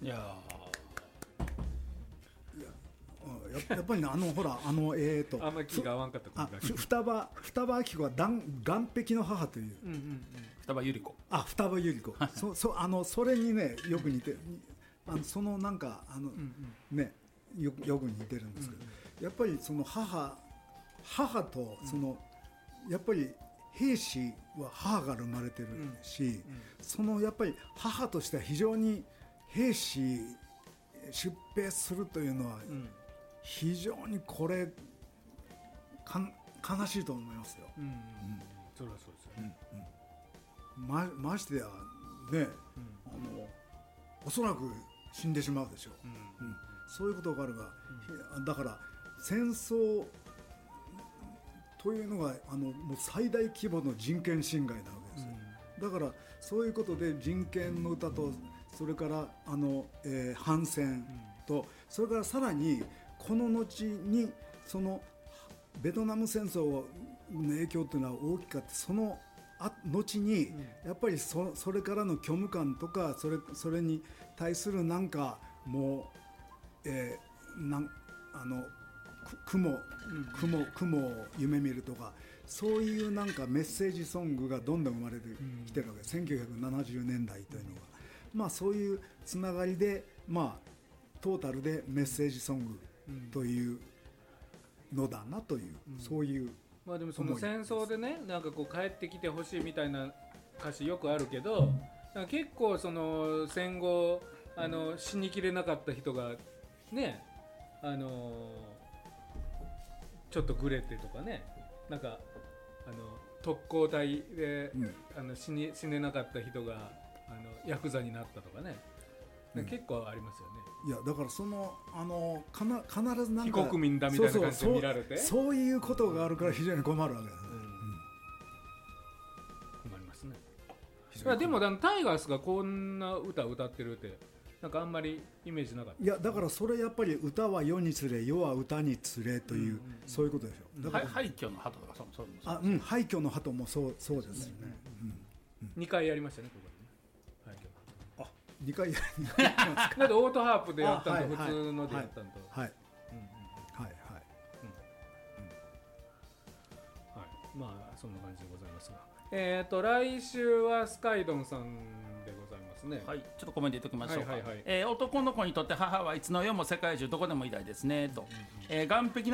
いややっぱりね、ほらあんまり気が合わんかった双葉明子は岸壁の母という、 双葉百合子。 双葉百合子それにねよく似て、そのなんかねよく似てるんですけど、やっぱりその母とその、やっぱり兵士は母から生まれてるし、そのやっぱり母としては非常に兵士出兵するというのは、非常にこれ悲しいと思いますよ。 それはそうですよね。 ましてやね、おそらく死んでしまうでしょう。そういうことがあるが、だから戦争というのがもう最大規模の人権侵害なわけですよ。だからそういうことで人権の歌と、それから反戦と、それからさらにこの後にそのベトナム戦争の影響というのは大きかった。その後にやっぱりそれからの虚無感とか、それに対するなんかもう、雲を夢見るとか、そういうなんかメッセージソングがどんどん生まれてきてるわけです。1970年代というのが、そういうつながりで、トータルでメッセージソングというのだなという、そういうでもその戦争でね、なんかこう帰ってきてほしいみたいな歌詞よくあるけど、なんか結構その戦後死にきれなかった人がね、ちょっとグレてとかね、なんか特攻隊で、死ねなかった人がヤクザになったとかね、結構ありますよね。 いやだからその必ずなん非か国民だみたいな感じで見られて、 そういうことがあるから非常に困るわけです、 困りますね。でもタイガースがこんな歌を歌ってるってなんかあんまりイメージなかった。 いやだからそれやっぱり歌は世につれ、世は歌につれという、そういうことでしょ。だから廃墟の鳩とかそう廃墟の鳩もそうですよね。 2回やりましたね、ここでね。廃墟の鳩。 2回やりだってオートハープでやったのと普通のでやったのと、そんな感じでございますが、来週はスカイドンさんでございますね。 はい、ちょっとコメント言っておきましょうか。男の子にとって母はいつの世も世界中どこでも偉大ですねと、岸壁